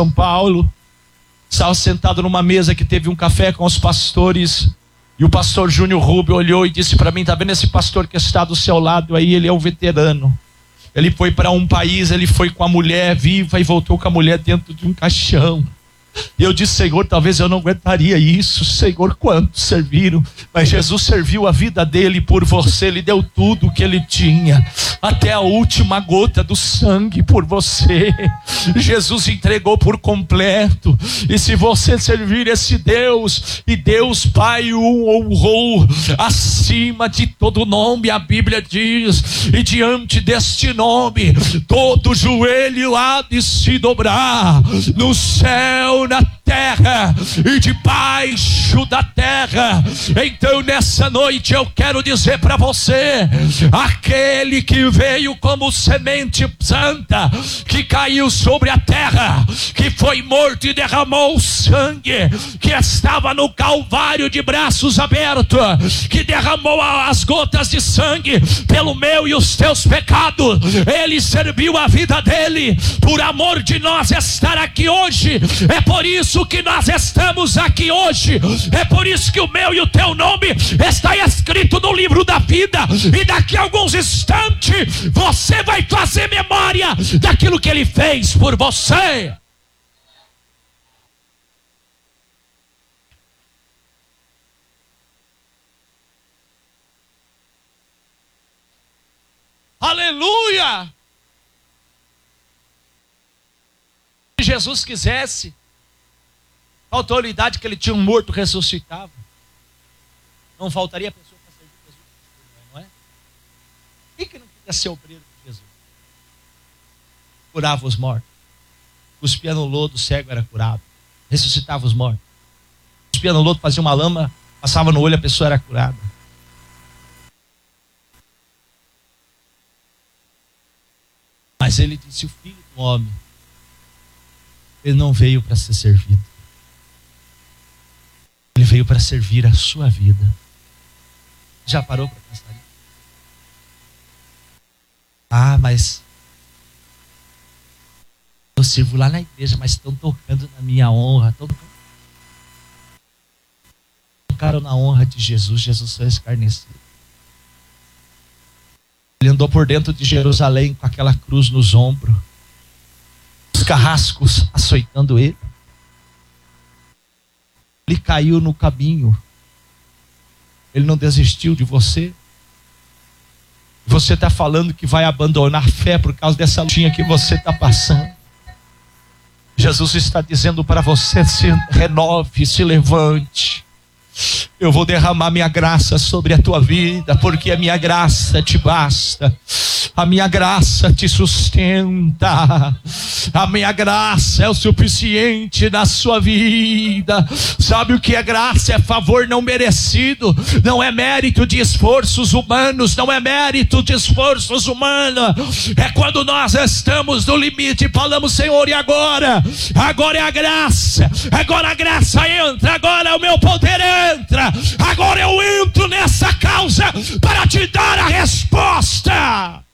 São Paulo. Estava sentado numa mesa que teve um café com os pastores. E o pastor Júnior Rubio olhou e disse para mim: tá vendo esse pastor que está do seu lado aí? Ele é um veterano. Ele foi para um país, ele foi com a mulher viva e voltou com a mulher dentro de um caixão. E eu disse: Senhor, talvez eu não aguentaria isso. Senhor, quantos serviram? Mas Jesus serviu a vida dele por você. Ele deu tudo o que ele tinha, até a última gota do sangue por você. Jesus entregou por completo. E se você servir esse Deus, e Deus Pai o honrou acima de todo nome, a Bíblia diz, e diante deste nome todo joelho há de se dobrar, no céu, na terra e debaixo da terra. Então nessa noite eu quero dizer para você: aquele que veio como semente santa, que caiu sobre a terra, que foi morto e derramou sangue, que estava no Calvário de braços abertos, que derramou as gotas de sangue pelo meu e os teus pecados. Ele serviu a vida dele por amor de nós estar aqui hoje. É por isso que nós estamos aqui hoje. É por isso que o meu e o teu nome está escrito no livro da vida. E daqui a alguns instantes você vai fazer memória daquilo que ele fez por você. Aleluia! Se Jesus quisesse, a autoridade que ele tinha, um morto ressuscitava. Não faltaria pessoa para servir Jesus, não é? Quem que não queria ser obreiro de Jesus? Curava os mortos. Cuspia no lodo, o cego era curado. Ressuscitava os mortos. Cuspia no lodo, fazia uma lama, passava no olho, a pessoa era curada. Mas ele disse: o Filho do Homem, ele não veio para ser servido. Ele veio para servir a sua vida. Já parou para pensar nisso? Ah, mas eu sirvo lá na igreja, mas estão tocando na minha honra. Tocaram na honra de Jesus. Jesus foi escarnecido. Ele andou por dentro de Jerusalém com aquela cruz nos ombros, os carrascos açoitando ele. Ele caiu no caminho. Ele não desistiu de você. Você está falando que vai abandonar a fé por causa dessa lutinha que você está passando. Jesus está dizendo para você: se renove, se levante. Eu vou derramar minha graça sobre a tua vida, porque a minha graça te basta. A minha graça te sustenta. A minha graça é o suficiente na sua vida. Sabe o que é graça? É favor não merecido. Não é mérito de esforços humanos. Não é mérito de esforços humanos. É quando nós estamos no limite e falamos: Senhor, e agora? Agora é a graça. Agora a graça entra. Agora o meu poder entra. Agora eu entro nessa causa para te dar a resposta.